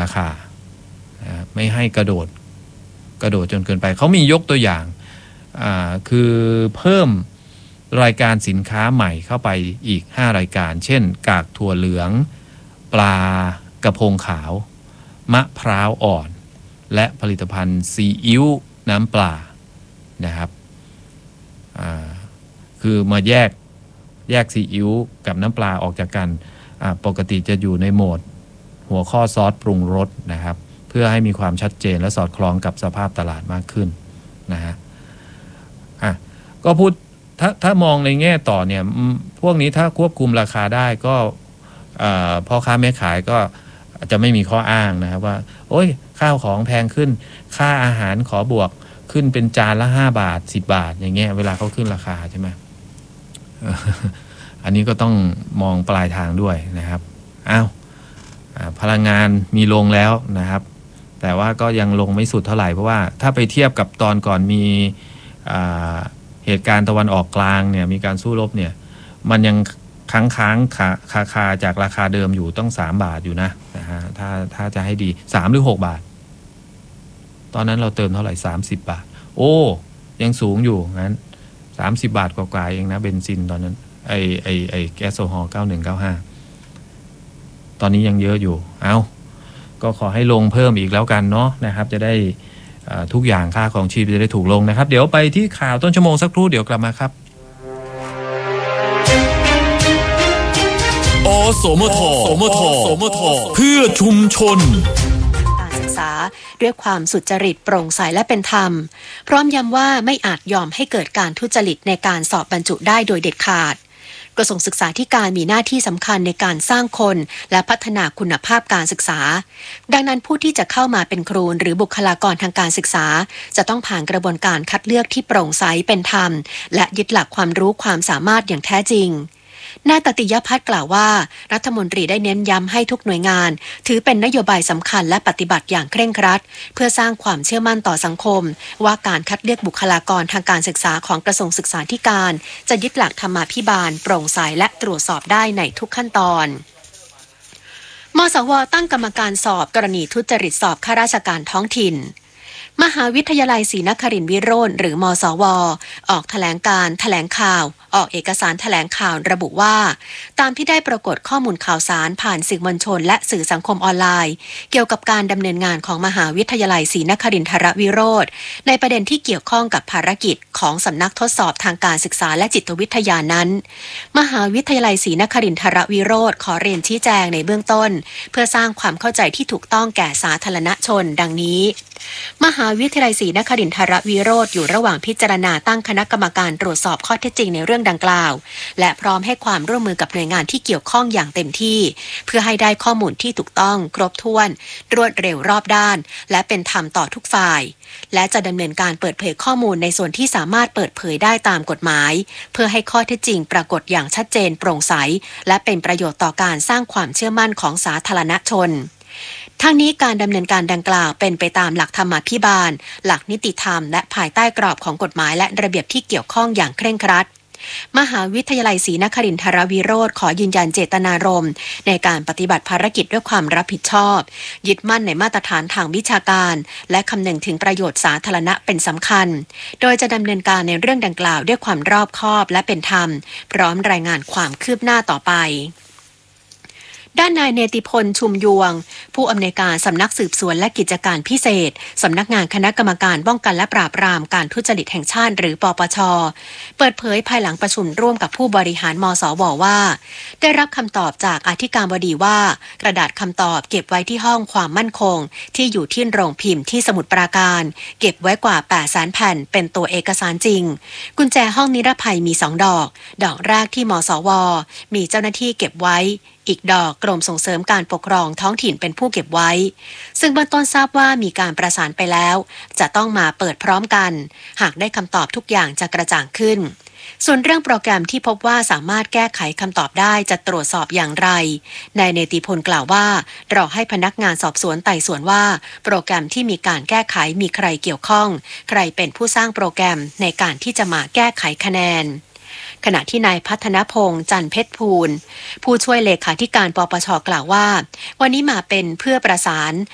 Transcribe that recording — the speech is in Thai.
ราคาไม่ให้กระโดดจนเกินไปเขามียกตัวอย่างคือเพิ่มรายการสินค้าใหม่เข้าไปอีก5รายการเช่นกากถั่วเหลืองปลากระพงขาวมะพร้าวอ่อนและผลิตภัณฑ์ซีอิ๊วน้ำปลานะครับคือมาแยกซีอิ๊วกับน้ำปลาออกจากกันปกติจะอยู่ในโหมดหัวข้อซอสปรุงรสนะครับเพื่อให้มีความชัดเจนและสอดคล้องกับสภาพตลาดมากขึ้นนะฮะก็พูดถ้ามองในแง่ต่อเนี่ยพวกนี้ถ้าควบคุมราคาได้ก็พ่อค้าแม่ขายก็จะไม่มีข้ออ้างนะครับว่าโอ้ยข้าวของแพงขึ้นค่าอาหารขอบวกขึ้นเป็นจานละ5 บาท10 บาทอย่างเงี้ยเวลาเขาขึ้นราคาใช่ไหม อันนี้ก็ต้องมองปลายทางด้วยนะครับพลังงานมีลงแล้วนะครับแต่ว่าก็ยังลงไม่สุดเท่าไหร่เพราะว่าถ้าไปเทียบกับตอนก่อนมีเหตุการณ์ตะวันออกกลางเนี่ยมีการสู้รบเนี่ยมันยังค้างคาจากราคาเดิมอยู่ต้อง3 บาทอยู่นะฮะถ้าจะให้ดี3 หรือ 6 บาทตอนนั้นเราเติมเท่าไหร่30 บาทโอ้ยังสูงอยู่งั้น30 บาทกว่าๆเองนะเบนซินตอนนั้นไอแก๊สโซฮอล์9195ตอนนี้ยังเยอะอยู่ก็ขอให้ลงเพิ่มอีกแล้วกันเนาะนะครับจะได้ทุกอย่างค่าของชีพจะได้ถูกลงนะครับเดี๋ยวไปที่ข่าวต้นชั่วโมงสักครู่เดี๋ยวกลับมาครับสมทเพื่อชุมชนการศึกษาด้วยความสุจริตโปร่งใสและเป็นธรรมพร้อมย้ำว่าไม่อาจยอมให้เกิดการทุจริตในการสอบบรรจุได้โดยเด็ดขาดกระทรวงศึกษาธิการมีหน้าที่สำคัญในการสร้างคนและพัฒนาคุณภาพการศึกษาดังนั้นผู้ที่จะเข้ามาเป็นครูหรือบุคลากรทางการศึกษาจะต้องผ่านกระบวนการคัดเลือกที่โปร่งใสเป็นธรรมและยึดหลักความรู้ความสามารถอย่างแท้จริงนายตติยพัฒน์กล่าวว่ารัฐมนตรีได้เน้นย้ำให้ทุกหน่วยงานถือเป็นนโยบายสำคัญและปฏิบัติอย่างเคร่งครัดเพื่อสร้างความเชื่อมั่นต่อสังคมว่าการคัดเลือกบุคลากรทางการศึกษาของกระทรวงศึกษาธิการจะยึดหลักธรรมาภิบาลโปร่งใสและตรวจสอบได้ในทุกขั้นตอนมสว.ตั้งกรรมการสอบกรณีทุจริตสอบข้าราชการท้องถิ่นมหาวิทยาลัยศรีนครินทรวิโรจน์หรือมสว.ออกแถลงข่าวออกเอกสารแถลงข่าวระบุว่าตามที่ได้ปรากฏข้อมูลข่าวสารผ่านสื่อมวลชนและสื่อสังคมออนไลน์เกี่ยวกับการดำเนินงานของมหาวิทยาลัยศรีนครินทรวิโรจน์ในประเด็นที่เกี่ยวข้องกับภารกิจของสำนักทดสอบทางการศึกษาและจิตวิทยานั้นมหาวิทยาลัยศรีนครินทรวิโรจน์ขอเรียนชี้แจงในเบื้องต้นเพื่อสร้างความเข้าใจที่ถูกต้องแก่สาธารณชนดังนี้มหาวิทยาลัยศรีนครินทรวิโรจน์อยู่ระหว่างพิจารณาตั้งคณะกรรมการตรวจสอบข้อเท็จจริงในเรื่องดังกล่าวและพร้อมให้ความร่วมมือกับหน่วยงานที่เกี่ยวข้องอย่างเต็มที่เพื่อให้ได้ข้อมูลที่ถูกต้องครบถ้วนรวดเร็วรอบด้านและเป็นธรรมต่อทุกฝ่ายและจะดำเนินการเปิดเผยข้อมูลในส่วนที่สามารถเปิดเผยได้ตามกฎหมายเพื่อให้ข้อเท็จจริงปรากฏอย่างชัดเจนโปร่งใสและเป็นประโยชน์ต่อการสร้างความเชื่อมั่นของสาธารณชนทั้งนี้การดำเนินการดังกล่าวเป็นไปตามหลักธรรมาภิบาลหลักนิติธรรมและภายใต้กรอบของกฎหมายและระเบียบที่เกี่ยวข้องอย่างเคร่งครัดมหาวิทยาลัยศรีนครินทรวิโรจน์ขอยืนยันเจตนารมณ์ในการปฏิบัติภารกิจด้วยความรับผิดชอบยึดมั่นในมาตรฐานทางวิชาการและคำนึงถึงประโยชน์สาธารณะเป็นสำคัญโดยจะดำเนินการในเรื่องดังกล่าวด้วยความรอบคอบและเป็นธรรมพร้อมรายงานความคืบหน้าต่อไปด้านนายเนติพลชุมยวงผู้อำนวยการสำนักสืบสวนและกิจการพิเศษสำนักงานคณะกรรมการป้องกันและปราบปรามการทุจริตแห่งชาติหรือปปช.เปิดเผยภายหลังประชุมร่วมกับผู้บริหารมสว.ว่าได้รับคำตอบจากอธิการบดีว่ากระดาษคำตอบเก็บไว้ที่ห้องความมั่นคงที่อยู่ที่โรงพิมพ์ที่สมุทรปราการเก็บไว้กว่า 800,000 แผ่นเป็นตัวเอกสารจริงกุญแจห้องนิรภัยมี2 ดอกแรกที่มสว.มีเจ้าหน้าที่เก็บไว้อีกดอกกรมส่งเสริมการปกครองท้องถิ่นเป็นผู้เก็บไว้ซึ่งเบื้องต้นทราบว่ามีการประสานไปแล้วจะต้องมาเปิดพร้อมกันหากได้คำตอบทุกอย่างจะกระจ่างขึ้นส่วนเรื่องโปรแกรมที่พบว่าสามารถแก้ไขคำตอบได้จะตรวจสอบอย่างไรนายเนติพลกล่าวว่ารอให้พนักงานสอบสวนไต่สวนว่าโปรแกรมที่มีการแก้ไขมีใครเกี่ยวข้องใครเป็นผู้สร้างโปรแกรมในการที่จะมาแก้ไขคะแนนขณะที่นายพัฒนพงษ์จันทร์เพชรภูลผู้ช่วยเลขาธิการปปช.กล่าวว่าวันนี้มาเป็นเพื่อประสาน